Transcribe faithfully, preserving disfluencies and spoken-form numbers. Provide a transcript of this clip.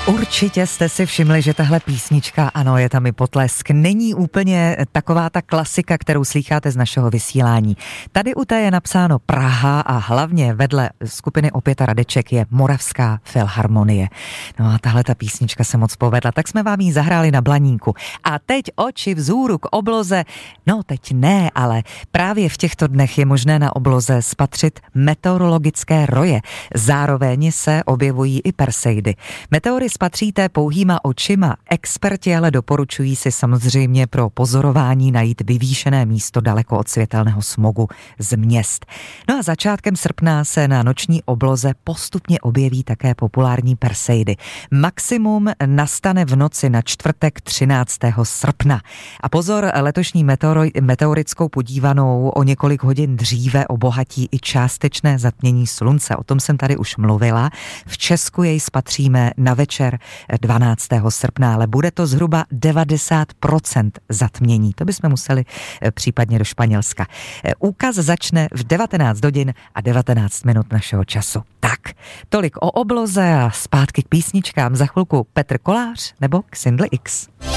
Určitě jste si všimli, že tahle písnička, ano, je tam i potlesk, není úplně taková ta klasika, kterou slýcháte z našeho vysílání. Tady u té je napsáno Praha a hlavně vedle skupiny Opěta Radeček je Moravská filharmonie. No a tahle ta písnička se moc povedla, tak jsme vám ji zahráli na Blaníku. A teď oči vzhůru k obloze, no teď ne, ale právě v těchto dnech je možné na obloze spatřit meteorologické roje. Zároveň se objevují i perseidy. Meteory spatříte pouhýma očima. Experti ale doporučují si samozřejmě pro pozorování najít vyvýšené místo daleko od světelného smogu z měst. No a začátkem srpna se na noční obloze postupně objeví také populární perseidy. Maximum nastane v noci na čtvrtek třináctého srpna. A pozor, letošní meteoro, meteorickou podívanou o několik hodin dříve obohatí i částečné zatmění slunce. O tom jsem tady už mluvila. V Česku jej spatříme na večer dvanáctého srpna, ale bude to zhruba devadesát procent zatmění. To bychom museli případně do Španělska. Úkaz začne v devatenáct hodin a devatenáct minut našeho času. Tak, tolik o obloze a zpátky k písničkám. Za chvilku Petr Kolář nebo Xindl X.